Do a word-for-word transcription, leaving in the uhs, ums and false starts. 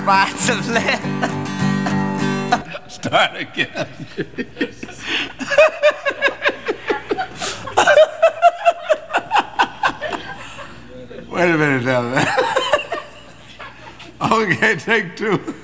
responsibly. Start again. Wait a minute now, man. Okay, take two.